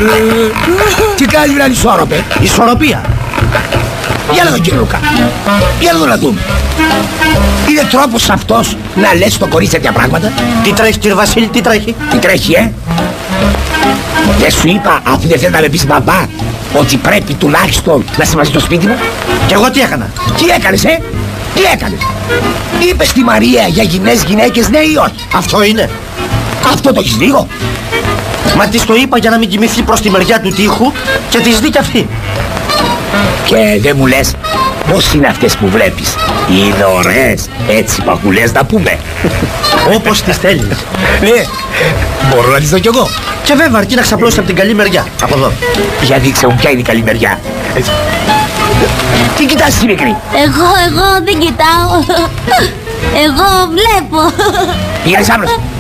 Τι κάνει να ισόρροπε? Ισορροπία. Για να δω κύριε Λουκά. Για να δω να δούμε. Είναι τρόπος αυτός να λες στο κορίτσι τέτοια πράγματα? Τι τρέχει κύριε Βασίλη, τι τρέχει? Τι τρέχει, δεν σου είπα αφού δεν θέλει να με πεις μπαμπά ότι πρέπει τουλάχιστον να είσαι μαζί στο σπίτι μου? Και εγώ τι έκανα? Τι έκανες, τι έκανες? Είπες στη Μαρία για γυναίκες ναι ή όχι? Αυτό είναι. Αυτό το έχεις λίγο? Μα της το είπα για να μην κοιμηθεί προς τη μεριά του τοίχου και της δει κι αυτή. Και δεν μου λες πώς είναι αυτές που βλέπεις? Είναι ωραίες, έτσι παχουλές να πούμε. Όπως τις θέλεις. Ναι, μπορώ να τις δω κι εγώ. Και βέβαια αρκεί να ξαπλώσεις από την καλή μεριά. Από εδώ. Για δείξε μου ποια είναι η καλή μεριά. Τι κοιτάς εσύ μικρή? Εγώ δεν κοιτάω. Εγώ βλέπω. Πήγαινε άπλος.